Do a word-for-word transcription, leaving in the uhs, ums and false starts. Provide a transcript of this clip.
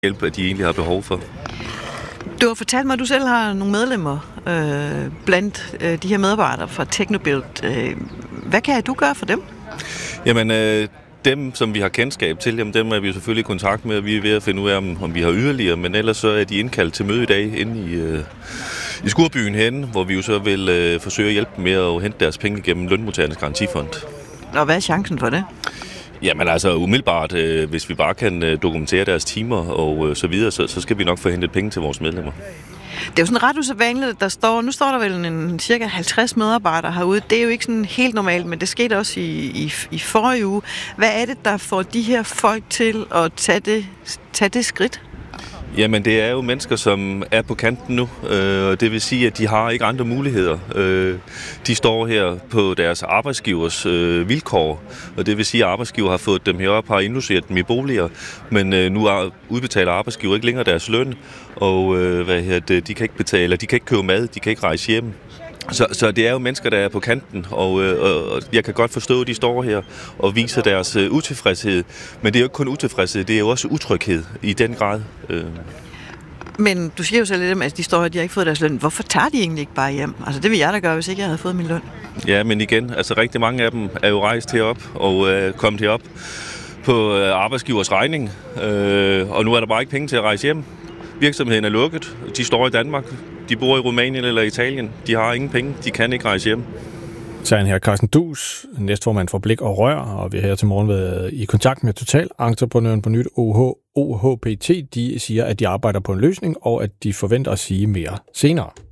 hjælp, at de egentlig har behov for. Du har fortalt mig, at du selv har nogle medlemmer øh, blandt øh, de her medarbejdere fra Teknobuild. Øh, hvad kan du gøre for dem? Jamen, øh, dem, som vi har kendskab til, jamen, dem er vi jo selvfølgelig i kontakt med, og vi er ved at finde ud af, om, om vi har yderligere, men ellers så er de indkaldt til møde i dag inde i, øh, i Skurbyen henne, hvor vi jo så vil øh, forsøge at hjælpe dem med at hente deres penge gennem Lønmodtagernes Garantifond. Og hvad er chancen for det? Jamen altså umiddelbart, øh, hvis vi bare kan øh, dokumentere deres timer og øh, så videre, så, så skal vi nok få hentet penge til vores medlemmer. Det er jo sådan ret usædvanligt, der står, nu står der vel en cirka halvtreds medarbejdere herude. Det er jo ikke sådan helt normalt, men det skete også i, i, i forrige uge. Hvad er det, der får de her folk til at tage det, tage det skridt? Jamen, det er jo mennesker, som er på kanten nu, øh, og det vil sige, at de har ikke andre muligheder. Øh, de står her på deres arbejdsgivers øh, vilkår, og det vil sige, at arbejdsgiver har fået dem herop, har indlogeret dem i boliger, men øh, nu er, udbetaler arbejdsgiver ikke længere deres løn, og øh, hvad her, det, de kan ikke betale, de kan ikke købe mad, de kan ikke rejse hjem. Så, så det er jo mennesker, der er på kanten, og, øh, og jeg kan godt forstå, at de står her og viser deres øh, utilfredshed. Men det er jo ikke kun utilfredshed, det er jo også utryghed i den grad. Øh. Men du siger jo selv lidt, at de står her, de har ikke fået deres løn. Hvorfor tager de egentlig ikke bare hjem? Altså det vil jeg da gøre, hvis ikke jeg havde fået min løn. Ja, men igen, altså rigtig mange af dem er jo rejst herop og øh, kommet herop på øh, arbejdsgivers regning. Øh, og nu er der bare ikke penge til at rejse hjem. Virksomheden er lukket. De står i Danmark. De bor i Rumænien eller Italien. De har ingen penge. De kan ikke rejse hjem. Så er her Carsten Duus, næstformand for Blik og Rør, og vi har her til morgen været i kontakt med Total. Entreprenøren på nyt O H, O H P T, de siger, at de arbejder på en løsning, og at de forventer at sige mere senere.